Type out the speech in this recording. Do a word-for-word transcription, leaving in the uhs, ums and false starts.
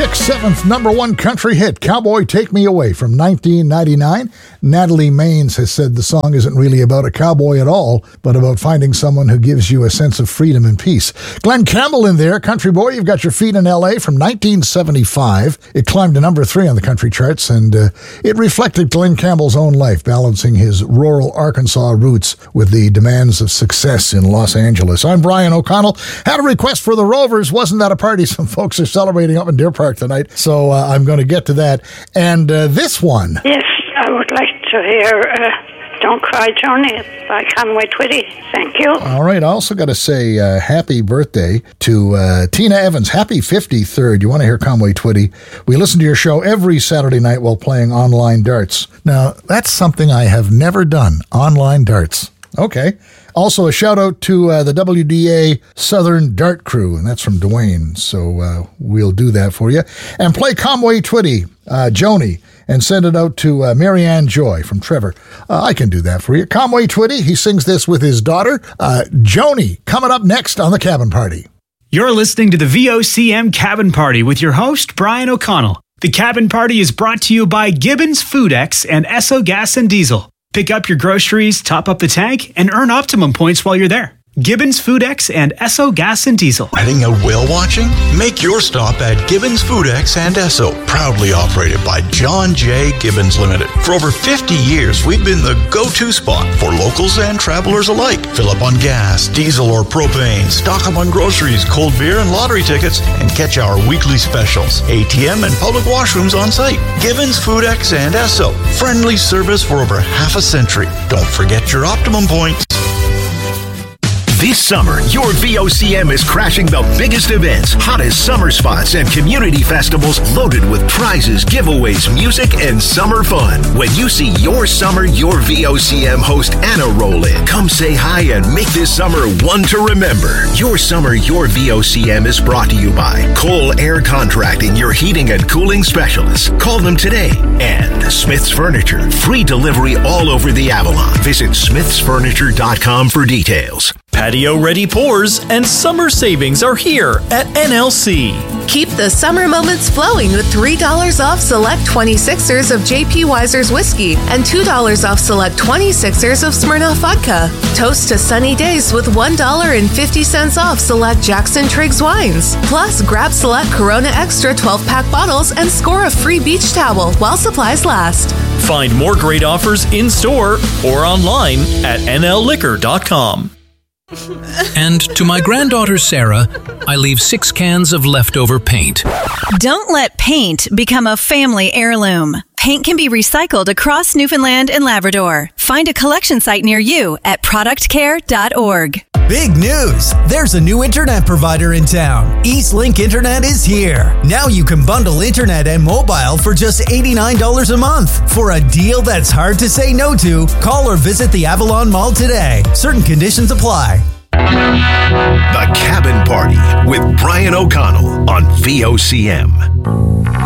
sixth, seventh number one country hit, Cowboy Take Me Away from nineteen ninety-nine. Natalie Maines has said the song isn't really about a cowboy at all, but about finding someone who gives you a sense of freedom and peace. Glenn Campbell in there, Country Boy, You've Got Your Feet in L A from nineteen seventy-five. It climbed to number three on the country charts, and uh, it reflected Glenn Campbell's own life, balancing his rural Arkansas roots with the demands of success in Los Angeles. I'm Brian O'Connell. Had a request for the Rovers. Wasn't that a party? Some folks are celebrating up in Deer Park tonight, so uh, I'm going to get to that. And uh, this one. Yes, I would like to hear uh, Don't Cry Johnny by Conway Twitty. Thank you. All right, I also got to say uh, happy birthday to uh, Tina Evans. Happy fifty-third. You want to hear Conway Twitty? We listen to your show every Saturday night while playing online darts. Now, that's something I have never done, online darts. Okay. Also, a shout-out to uh, the W D A Southern Dart Crew, and that's from Dwayne, so uh, we'll do that for you. And play Conway Twitty, uh, Joni, and send it out to uh, Marianne Joy from Trevor. Uh, I can do that for you. Conway Twitty, he sings this with his daughter, uh, Joni, coming up next on The Cabin Party. You're listening to the V O C M Cabin Party with your host, Brian O'Connell. The Cabin Party is brought to you by Gibbons FoodX and Esso Gas and Diesel. Pick up your groceries, top up the tank, and earn optimum points while you're there. Gibbons FoodX and Esso Gas and Diesel. Heading out whale watching? Make your stop at Gibbons FoodX and Esso, proudly operated by John J. Gibbons Limited. For over fifty years, we've been the go-to spot for locals and travelers alike. Fill up on gas, diesel, or propane, stock up on groceries, cold beer, and lottery tickets, and catch our weekly specials. A T M and public washrooms on site. Gibbons FoodX and Esso. Friendly service for over half a century. Don't forget your optimum points. This summer, your V O C M is crashing the biggest events, hottest summer spots, and community festivals loaded with prizes, giveaways, music, and summer fun. When you see your summer, your V O C M host Anna roll in, come say hi and make this summer one to remember. Your summer, your V O C M is brought to you by Cole Air Contracting, your heating and cooling specialists. Call them today. And Smith's Furniture, free delivery all over the Avalon. Visit smiths furniture dot com for details. Patio-ready pours and summer savings are here at N L C. Keep the summer moments flowing with three dollars off select twenty-sixers of J P Weiser's whiskey and two dollars off select twenty-sixers of Smirnoff vodka. Toast to sunny days with one dollar and fifty cents off select Jackson Triggs wines. Plus, grab select Corona Extra twelve-pack bottles and score a free beach towel while supplies last. Find more great offers in-store or online at N L liquor dot com. And to my granddaughter Sarah, I leave six cans of leftover paint. Don't let paint become a family heirloom. Paint can be recycled across Newfoundland and Labrador. Find a collection site near you at product care dot org. Big news! There's a new internet provider in town. Eastlink Internet is here. Now you can bundle internet and mobile for just eighty-nine dollars a month. For a deal that's hard to say no to, call or visit the Avalon Mall today. Certain conditions apply. The Cabin Party with Brian O'Connell on V O C M.